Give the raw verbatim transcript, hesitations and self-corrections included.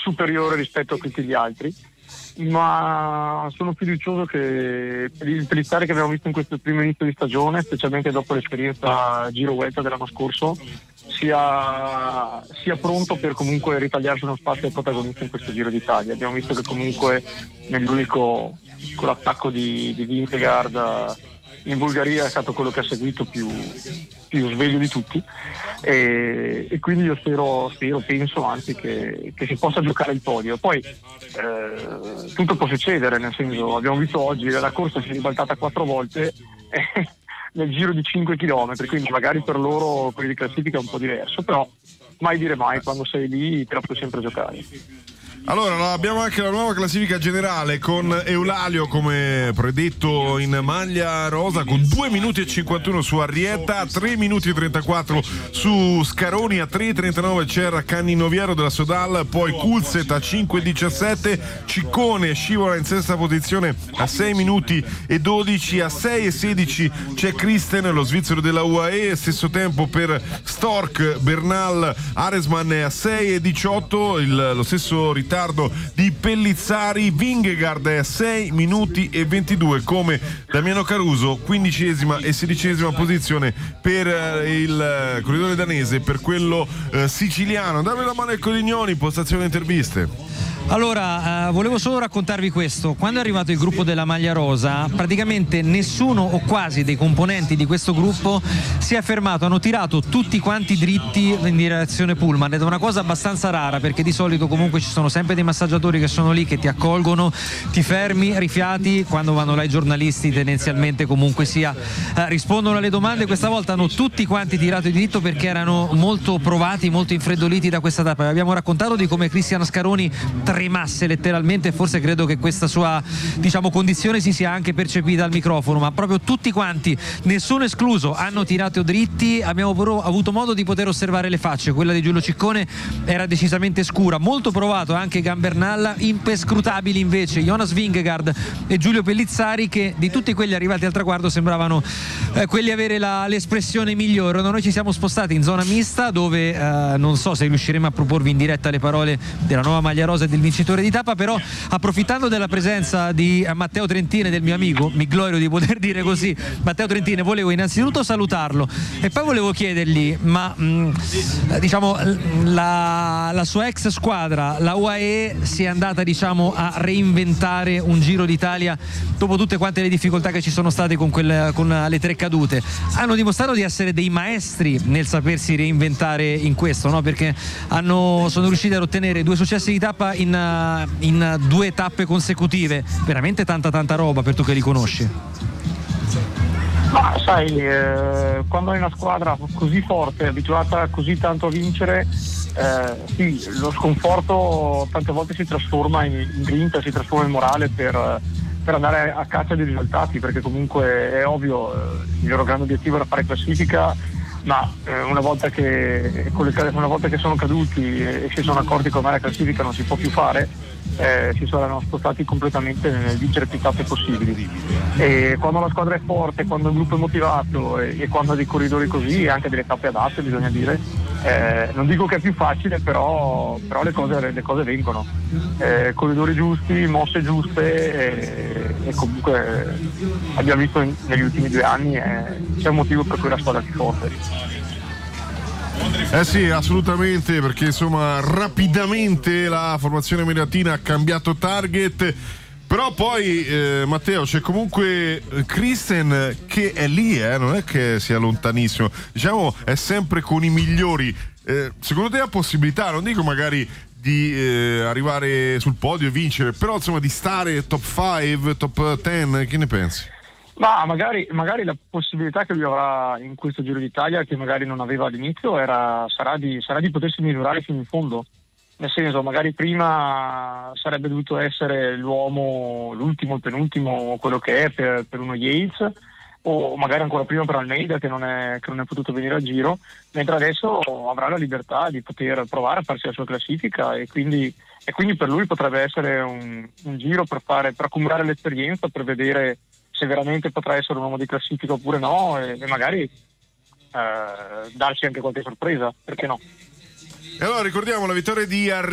superiore rispetto a tutti gli altri, ma sono fiducioso che per il Pellizzari che abbiamo visto in questo primo inizio di stagione, specialmente dopo l'esperienza Giro Vuelta dell'anno scorso, sia, sia pronto per comunque ritagliarsi uno spazio al protagonista in questo Giro d'Italia. Abbiamo visto che comunque nell'unico con l'attacco di, di Vingegaard in Bulgaria è stato quello che ha seguito più, più sveglio di tutti, e, e quindi io spero, spero penso anzi che, che si possa giocare il podio. Poi eh, tutto può succedere, nel senso, abbiamo visto oggi la corsa si è ribaltata quattro volte eh, nel giro di cinque chilometri, quindi magari per loro quelli di classifica è un po' diverso, però mai dire mai, quando sei lì te la puoi sempre giocare. Allora, abbiamo anche la nuova classifica generale con Eulalio come predetto in maglia rosa con due minuti e cinquantuno su Arrieta, tre minuti e trentaquattro su Scaroni, a tre e trentanove c'era Canninoviero della Sodal, poi Kulset a cinque e diciassette, Ciccone scivola in sesta posizione a sei minuti e dodici, a sei e sedici c'è Christen, lo svizzero della U A E, stesso tempo per Stork, Bernal, Aresman è a sei e diciotto, il, lo stesso ritardo di Pellizzari, Vingegaard è a sei minuti e ventidue come Damiano Caruso, quindicesima e sedicesima posizione per eh, il eh, corridore danese, per quello eh, siciliano. Dammi la mano ai Codignoni, postazione interviste. Allora, eh, volevo solo raccontarvi questo. Quando è arrivato il gruppo della maglia rosa, praticamente nessuno o quasi dei componenti di questo gruppo si è fermato, hanno tirato tutti quanti dritti in direzione pullman, ed è una cosa abbastanza rara, perché di solito comunque ci sono sempre dei massaggiatori che sono lì, che ti accolgono, ti fermi, rifiati, quando vanno là i giornalisti tendenzialmente comunque sia eh, rispondono alle domande. Questa volta hanno tutti quanti tirato di dritto perché erano molto provati, molto infreddoliti da questa tappa. Abbiamo raccontato di come Cristiano Scaroni tremasse letteralmente, forse credo che questa sua, diciamo, condizione si sia anche percepita al microfono, ma proprio tutti quanti, nessuno escluso, hanno tirato dritti. Abbiamo però avuto modo di poter osservare le facce, quella di Giulio Ciccone era decisamente scura, molto provato anche Gambernalla, impescrutabili invece Jonas Vingegaard e Giulio Pellizzari, che di tutti quelli arrivati al traguardo sembravano eh, quelli avere la, l'espressione migliore. Noi ci siamo spostati in zona mista, dove eh, non so se riusciremo a proporvi in diretta le parole della nuova maglia rosa e del vincitore di tappa, però approfittando della presenza di Matteo Trentin e del mio amico, mi glorio di poter dire così, Matteo Trentin, volevo innanzitutto salutarlo e poi volevo chiedergli, ma mh, diciamo la, la sua ex squadra, la U A E, si è andata, diciamo, a reinventare un Giro d'Italia dopo tutte quante le difficoltà che ci sono state con, quel, con le tre cadute. Hanno dimostrato di essere dei maestri nel sapersi reinventare in questo, no? Perché hanno, sono riusciti ad ottenere due successi di tappa in, in due tappe consecutive, veramente tanta tanta roba per tu che li conosci. Ma sai, eh, quando hai una squadra così forte, abituata così tanto a vincere, eh, sì, lo sconforto tante volte si trasforma in, in grinta, si trasforma in morale per, per andare a caccia dei risultati, perché comunque è ovvio, eh, il loro grande obiettivo era fare classifica, ma eh, una volta che con le, una volta che sono caduti e si sono accorti che ormai la classifica non si può più fare, eh, si saranno spostati completamente nel vincere più tappe possibili. E quando la squadra è forte, quando il gruppo è motivato e, e quando ha dei corridori così, e anche delle tappe adatte, bisogna dire, eh, non dico che è più facile, però, però le cose, le cose vengono. Eh, corridori giusti, mosse giuste, e, e comunque abbiamo visto in, negli ultimi due anni eh, c'è un motivo per cui la squadra è più forte. Eh sì, assolutamente, perché insomma rapidamente la formazione emiratina ha cambiato target, però poi eh, Matteo, c'è comunque Christen che è lì, eh, non è che sia lontanissimo, diciamo è sempre con i migliori. Eh, secondo te ha possibilità, non dico magari di eh, arrivare sul podio e vincere, però insomma di stare top cinque, top dieci, che ne pensi? Ma magari, magari la possibilità che lui avrà in questo Giro d'Italia, che magari non aveva all'inizio, era, sarà, di, sarà di potersi misurare fino in fondo. Nel senso, magari prima sarebbe dovuto essere l'uomo, l'ultimo, il penultimo, quello che è per, per uno Yates, o magari ancora prima per Almeida che non, è, che non è potuto venire al Giro, mentre adesso avrà la libertà di poter provare a farsi la sua classifica, e quindi, e quindi per lui potrebbe essere un, un giro per, fare, per accumulare l'esperienza, per vedere se veramente potrà essere un uomo di classifica oppure no, e, e magari eh, darci anche qualche sorpresa, perché no? E allora ricordiamo la vittoria di Ar-